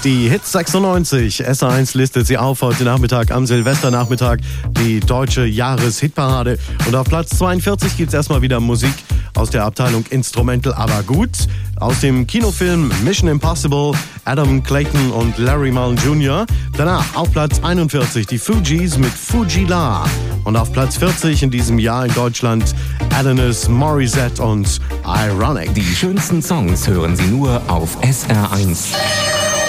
Die Hits 96, SR1 listet sie auf heute Nachmittag am Silvesternachmittag, die deutsche Jahreshitparade. Und auf Platz 42 gibt's erstmal wieder Musik aus der Abteilung Instrumental, aber gut. Aus dem Kinofilm Mission Impossible, Adam Clayton und Larry Mullen Jr. Danach auf Platz 41 die Fugees mit Fugila. Und auf Platz 40 in diesem Jahr in Deutschland Alanis Morissette und Ironic. Die schönsten Songs hören Sie nur auf SR1.